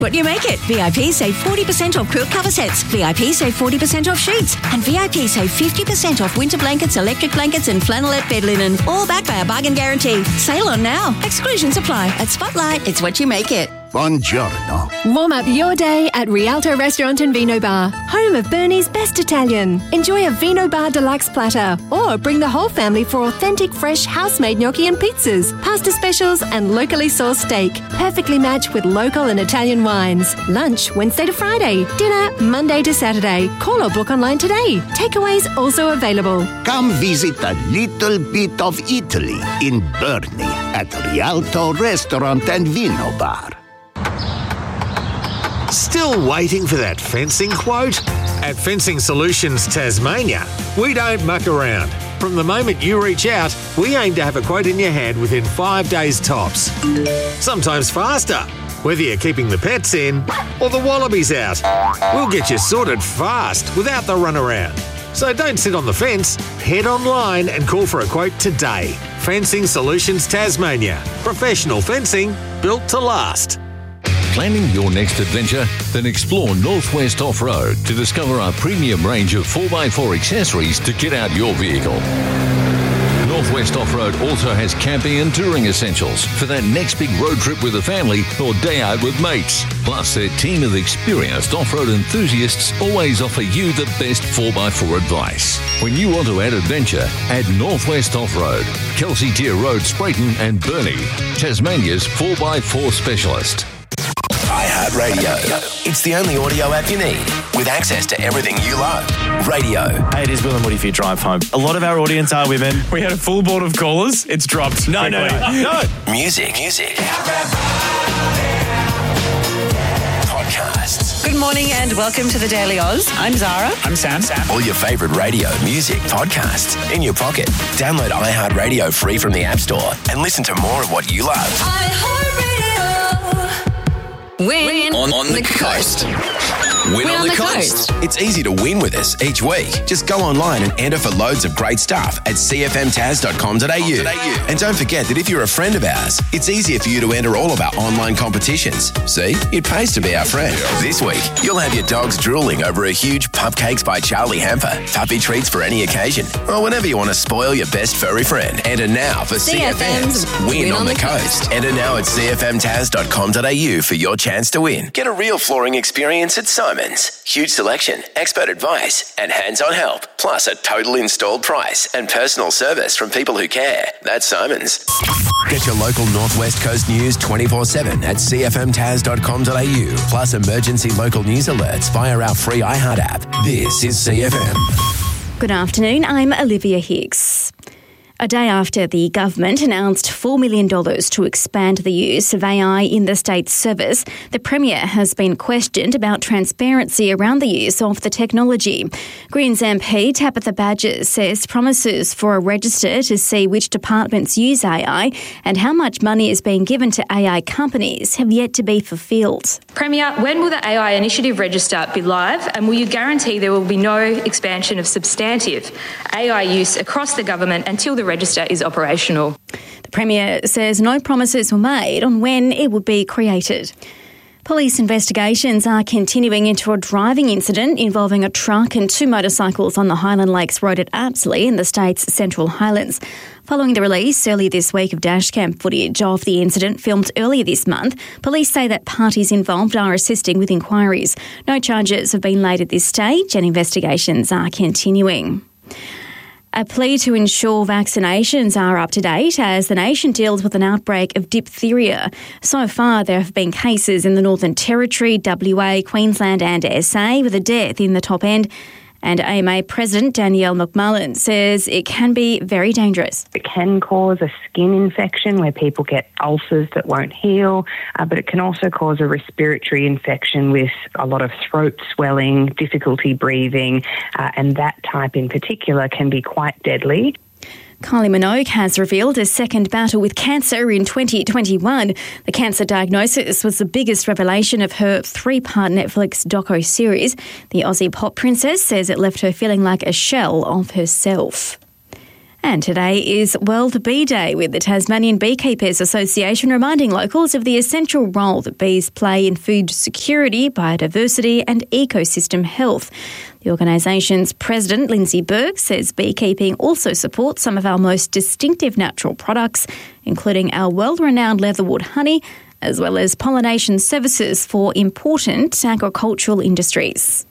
What you make it. VIP save 40% off quilt cover sets. VIP save 40% off sheets. And VIP save 50% off winter blankets, electric blankets and flannelette bed linen. All backed by a bargain guarantee. Sale on now. Exclusions apply. At Spotlight, it's what you make it. Buongiorno. Warm up your day at Rialto Restaurant and Vino Bar, home of Bernie's best Italian. Enjoy a Vino Bar Deluxe platter or bring the whole family for authentic fresh house-made gnocchi and pizzas, pasta specials and locally sourced steak. Perfectly matched with local and Italian wines. Lunch Wednesday to Friday. Dinner Monday to Saturday. Call or book online today. Takeaways also available. Come visit a little bit of Italy in Burnley at Rialto Restaurant and Vino Bar. Still waiting for that fencing quote? At Fencing Solutions Tasmania, we don't muck around. From the moment you reach out, we aim to have a quote in your hand within 5 days tops. Sometimes faster, whether you're keeping the pets in or the wallabies out. We'll get you sorted fast without the runaround. So don't sit on the fence, head online and call for a quote today. Fencing Solutions Tasmania. Professional fencing built to last. Planning your next adventure? Then explore Northwest Off-Road to discover our premium range of 4x4 accessories to get out your vehicle. Northwest Off-Road also has camping and touring essentials for that next big road trip with the family or day out with mates. Plus, their team of experienced off-road enthusiasts always offer you the best 4x4 advice. When you want to add adventure, add Northwest Off-Road, Kelsey Tier Road, Sprayton and Burnie, Tasmania's 4x4 specialist. iHeartRadio. It's the only audio app you need with access to everything you love. Radio. Hey, it is Will and Woody for your drive home. A lot of our audience are women. We had a full board of callers. It's dropped. No. Music. Podcasts. Good morning and welcome to the Daily Oz. I'm Zara. I'm Sam. All your favourite radio, music, podcasts in your pocket. Download iHeartRadio free from the App Store and listen to more of what you love. iHeartRadio. Win On the coast. Win on the coast. It's easy to win with us each week. Just go online and enter for loads of great stuff at cfmtaz.com.au. And don't forget that if you're a friend of ours, it's easier for you to enter all of our online competitions. See, it pays to be our friend. This week, you'll have your dogs drooling over a huge Pupcakes by Charlie Hamper, puppy treats for any occasion, or whenever you want to spoil your best furry friend. Enter now for CFM's Win on the Coast. Enter now at cfmtaz.com.au for your chance to win. Get a real flooring experience at Simon's. Huge selection, expert advice, and hands-on help. Plus a total installed price and personal service from people who care. That's Simon's. Get your local Northwest Coast news 24/7 at cfmtaz.com.au. Plus emergency local news alerts via our free iHeart app. This is CFM. Good afternoon, I'm Olivia Hicks. A day after the government announced $4 million to expand the use of AI in the state's service, the Premier has been questioned about transparency around the use of the technology. Greens MP Tabitha Badger says promises for a register to see which departments use AI and how much money is being given to AI companies have yet to be fulfilled. Premier, when will the AI Initiative Register be live, and will you guarantee there will be no expansion of substantive AI use across the government until the register is operational? The Premier says no promises were made on when it would be created. Police investigations are continuing into a driving incident involving a truck and two motorcycles on the Highland Lakes Road at Apsley in the state's Central Highlands. Following the release earlier this week of dashcam footage of the incident filmed earlier this month, police say that parties involved are assisting with inquiries. No charges have been laid at this stage and investigations are continuing. A plea to ensure vaccinations are up to date as the nation deals with an outbreak of diphtheria. So far, there have been cases in the Northern Territory, WA, Queensland and SA, with a death in the top end. And AMA President Danielle McMullen says it can be very dangerous. It can cause a skin infection where people get ulcers that won't heal, but it can also cause a respiratory infection with a lot of throat swelling, difficulty breathing, and that type in particular can be quite deadly. Kylie Minogue has revealed a second battle with cancer in 2021. The cancer diagnosis was the biggest revelation of her 3-part Netflix doco-series. The Aussie pop princess says it left her feeling like a shell of herself. And today is World Bee Day, with the Tasmanian Beekeepers Association reminding locals of the essential role that bees play in food security, biodiversity and ecosystem health. The organisation's president, Lindsay Burke, says beekeeping also supports some of our most distinctive natural products, including our world-renowned leatherwood honey, as well as pollination services for important agricultural industries.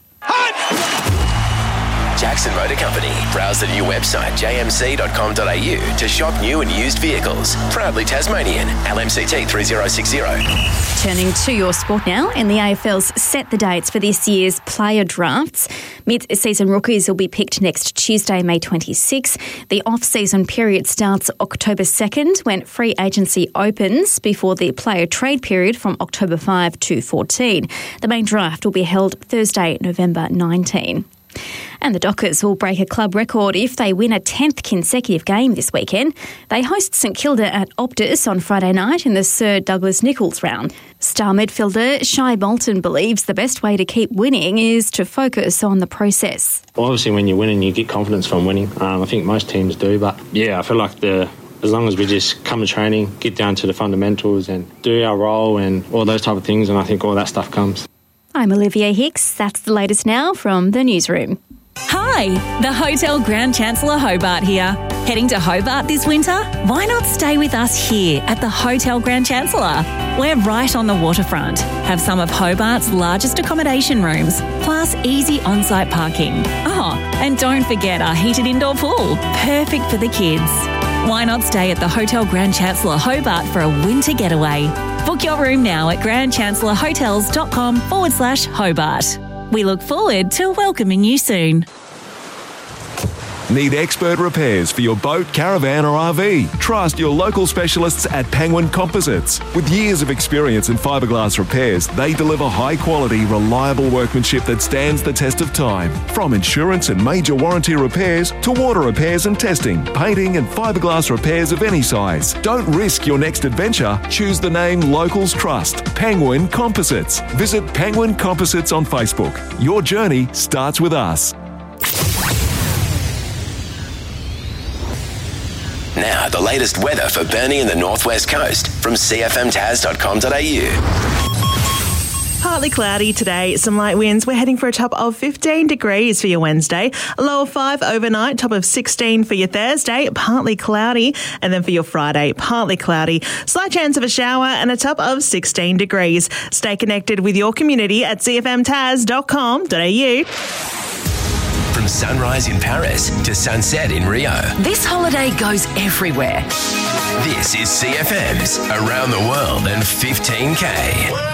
Jackson Motor Company. Browse the new website jmc.com.au to shop new and used vehicles. Proudly Tasmanian. LMCT 3060. Turning to your sport now, and the AFL's set the dates for this year's player drafts. Mid-season rookies will be picked next Tuesday, May 26. The off-season period starts October 2nd, when free agency opens, before the player trade period from October 5 to 14. The main draft will be held Thursday, November 19. And the Dockers will break a club record if they win a 10th consecutive game this weekend. They host St Kilda at Optus on Friday night in the Sir Douglas Nicholls round. Star midfielder Shai Bolton believes the best way to keep winning is to focus on the process. Well, obviously when you're winning, you get confidence from winning. I think most teams do, but yeah, I feel like as long as we just come to training, get down to the fundamentals and do our role and all those type of things, and I think all that stuff comes. I'm Olivia Hicks. That's the latest now from the newsroom. Hi, the Hotel Grand Chancellor Hobart here. Heading to Hobart this winter? Why not stay with us here at the Hotel Grand Chancellor? We're right on the waterfront, have some of Hobart's largest accommodation rooms, plus easy on-site parking. Oh, and don't forget our heated indoor pool, perfect for the kids. Why not stay at the Hotel Grand Chancellor Hobart for a winter getaway? Book your room now at grandchancellorhotels.com/Hobart. We look forward to welcoming you soon. Need expert repairs for your boat, caravan or RV? Trust your local specialists at Penguin Composites. With years of experience in fiberglass repairs, they deliver high quality, reliable workmanship that stands the test of time. From insurance and major warranty repairs to water repairs and testing, painting and fiberglass repairs of any size. Don't risk your next adventure. Choose the name locals trust. Penguin Composites. Visit Penguin Composites on Facebook. Your journey starts with us. Now, the latest weather for Burnie and the Northwest Coast from cfmtas.com.au. Partly cloudy today, some light winds. We're heading for a top of 15 degrees for your Wednesday, a low of 5 overnight, top of 16 for your Thursday, partly cloudy, and then for your Friday, partly cloudy, slight chance of a shower and a top of 16 degrees. Stay connected with your community at cfmtas.com.au. From sunrise in Paris to sunset in Rio. This holiday goes everywhere. This is CFM's Around the World in 15K.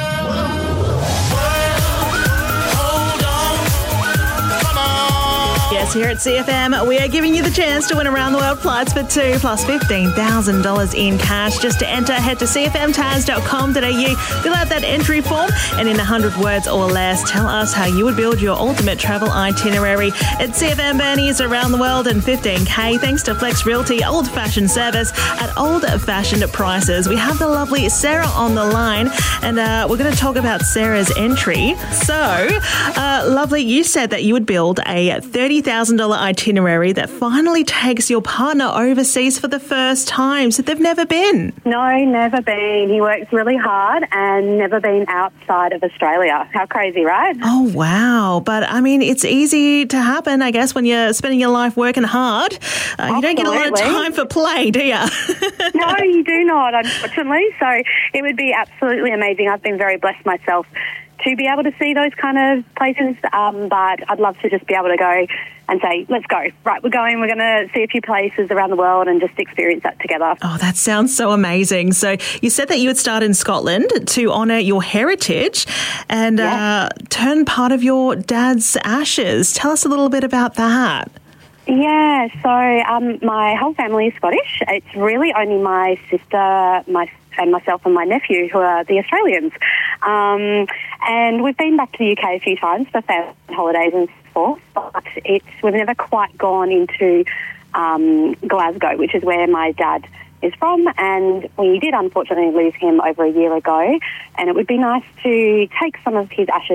Yes, here at CFM, we are giving you the chance to win around the world flights for two plus $15,000 in cash. Just to enter, head to cfmtas.com.au, fill out that entry form, and in 100 words or less, tell us how you would build your ultimate travel itinerary. It's CFM Burnie's Around the World in 15K, thanks to Flex Realty Old-Fashioned Service at old-fashioned prices. We have the lovely Sarah on the line, and we're going to talk about Sarah's entry. So, lovely, you said that you would build a $30,000 itinerary that finally takes your partner overseas for the first time. So they've never been? No, never been. He works really hard and never been outside of Australia. How crazy, right? Oh, wow. But, I mean, it's easy to happen, I guess, when you're spending your life working hard. You don't get a lot of time for play, do you? No, you do not, unfortunately. So it would be absolutely amazing. I've been very blessed myself to be able to see those kind of places, but I'd love to just be able to go and say, let's go. Right, we're going to see a few places around the world and just experience that together. Oh, that sounds so amazing. So you said that you would start in Scotland to honour your heritage and turn part of your dad's ashes. Tell us a little bit about that. Yeah, so my whole family is Scottish. It's really only my sister, myself and my nephew who are the Australians. And we've been back to the UK a few times for family holidays and so forth, but we've never quite gone into Glasgow, which is where my dad is from, and we did unfortunately lose him over a year ago, and it would be nice to take some of his ashes back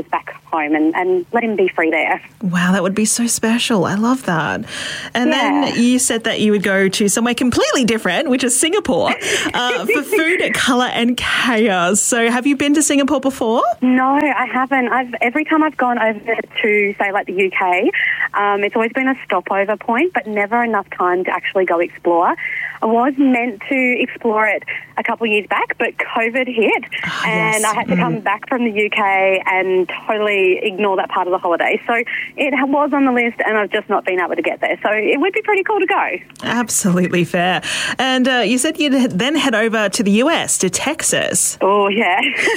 home and let him be free there. Wow, that would be so special. I love that. And then you said that you would go to somewhere completely different, which is Singapore, for food, colour and chaos. So have you been to Singapore before? No, I haven't. Every time I've gone over to, say, like the UK, it's always been a stopover point, but never enough time to actually go explore. I was meant to explore it a couple of years back, but COVID hit, and I had to come back from the UK and totally ignore that part of the holiday. So it was on the list, and I've just not been able to get there. So it would be pretty cool to go. Absolutely fair. And you said you'd then head over to the US, to Texas. Oh, yeah.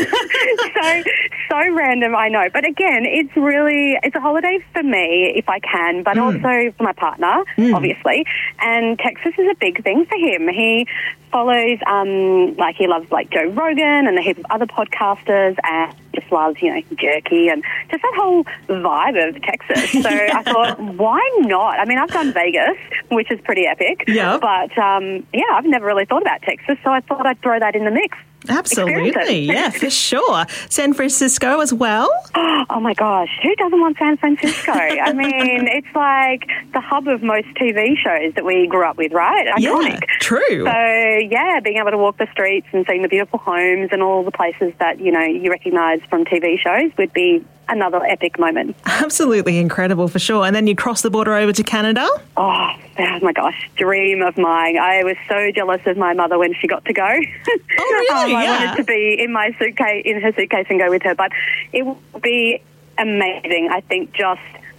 so random, I know. But again, it's a holiday for me, if I can, but also for my partner, obviously. And Texas is a big thing for him. He follows, he loves Joe Rogan and a heap of other podcasters, and just loves, jerky and just that whole vibe of Texas. So I thought, why not? I mean, I've done Vegas, which is pretty epic. Yeah. But, I've never really thought about Texas, so I thought I'd throw that in the mix. Absolutely, yeah, for sure. San Francisco as well? Oh, my gosh. Who doesn't want San Francisco? I mean, it's like the hub of most TV shows that we grew up with, right? Iconic. Yeah, true. So, being able to walk the streets and seeing the beautiful homes and all the places that, you recognise from TV shows would be another epic moment. Absolutely incredible, for sure. And then you cross the border over to Canada? Oh my gosh, dream of mine. I was so jealous of my mother when she got to go. Oh, really? I wanted to be in her suitcase and go with her, but it would be amazing. I think just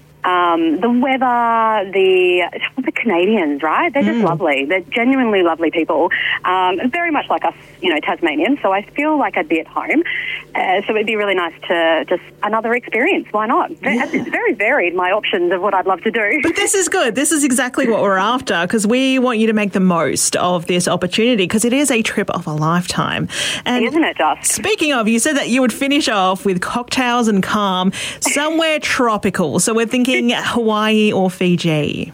the weather, the Canadians, right? They're just lovely. They're genuinely lovely people. Very much like us, Tasmanians. So I feel like I'd be at home. So it'd be really nice to just another experience. Why not? Yeah. It's very varied, my options of what I'd love to do. But this is good. This is exactly what we're after, because we want you to make the most of this opportunity, because it is a trip of a lifetime. And isn't it just? Speaking of, you said that you would finish off with cocktails and calm somewhere tropical. So we're thinking Hawaii or Fiji.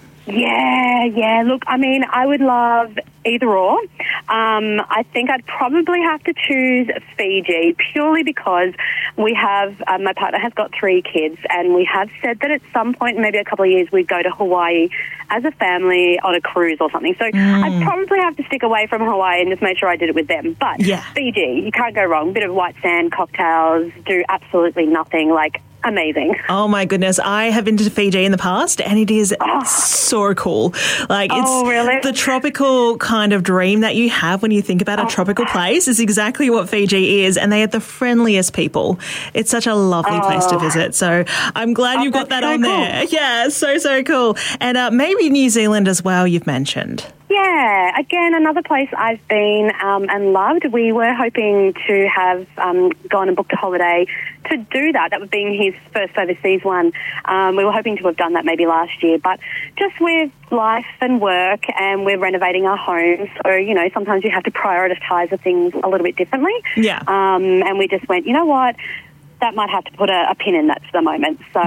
Yeah. Look, I mean, I would love either or. I think I'd probably have to choose Fiji purely because we have, my partner has got 3 kids, and we have said that at some point, maybe a couple of years, we'd go to Hawaii as a family on a cruise or something. So I'd probably have to stick away from Hawaii and just make sure I did it with them. But Fiji, you can't go wrong. Bit of white sand, cocktails, do absolutely nothing, amazing. Oh my goodness. I have been to Fiji in the past, and it is so cool. It's really? The tropical kind of dream that you have when you think about a tropical place is exactly what Fiji is, and they are the friendliest people. It's such a lovely place to visit. So I'm glad you've got that on there. Yeah, so cool. And maybe New Zealand as well, you've mentioned. Yeah, again, another place I've been and loved. We were hoping to have gone and booked a holiday to do that. That would be his first overseas one. We were hoping to have done that maybe last year, but just with life and work, and we're renovating our home, so, sometimes you have to prioritise the things a little bit differently. Yeah. And we just went, you know what? That might have to put a pin in that for the moment. So,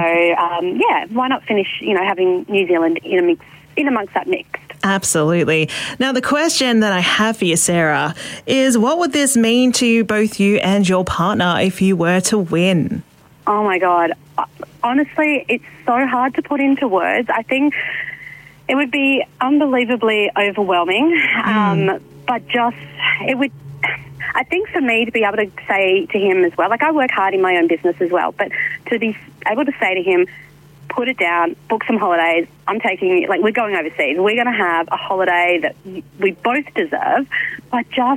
why not finish, having New Zealand in amongst that mix. Absolutely. Now, the question that I have for you, Sarah, is what would this mean to both you and your partner if you were to win? Oh, my God. Honestly, it's so hard to put into words. I think it would be unbelievably overwhelming, but it would... I think for me to be able to say to him as well, I work hard in my own business as well, but to be able to say to him, put it down, book some holidays. I'm taking, we're going overseas. We're going to have a holiday that we both deserve, but just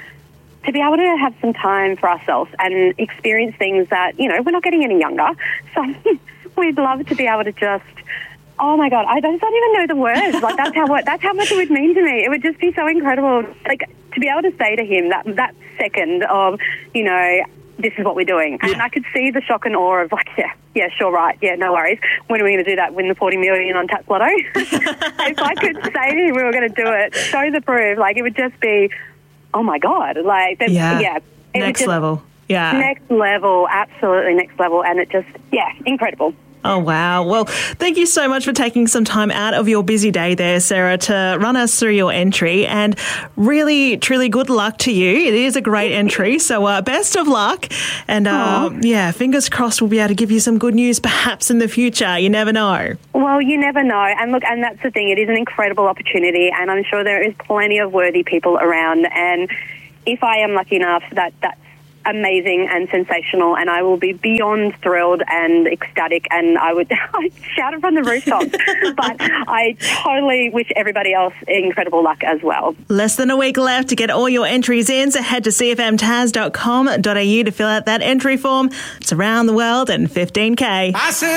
to be able to have some time for ourselves and experience things that, we're not getting any younger. So we'd love to be able to just, oh my God, I don't even know the words. That's how much it would mean to me. It would just be so incredible. To be able to say to him that second of, this is what we're doing. And I could see the shock and awe of yeah, sure, right. Yeah, no worries. When are we going to do that? Win the 40 million on Tax Lotto? If I could say to him we were going to do it, show the proof, it would just be, oh my God. Next level. Yeah. Next level, absolutely next level. And it just, incredible. Oh, wow. Well, thank you so much for taking some time out of your busy day there, Sarah, to run us through your entry. And really, truly good luck to you. It is a great entry. So best of luck. And fingers crossed we'll be able to give you some good news perhaps in the future. You never know. Well, you never know. And look, and that's the thing. It is an incredible opportunity. And I'm sure there is plenty of worthy people around. And if I am lucky enough, that's amazing and sensational, and I will be beyond thrilled and ecstatic, and I'd shout it from the rooftops. But I totally wish everybody else incredible luck as well. Less than a week left to get all your entries in, so head to cfmtaz.com.au to fill out that entry form. It's around the world and 15K.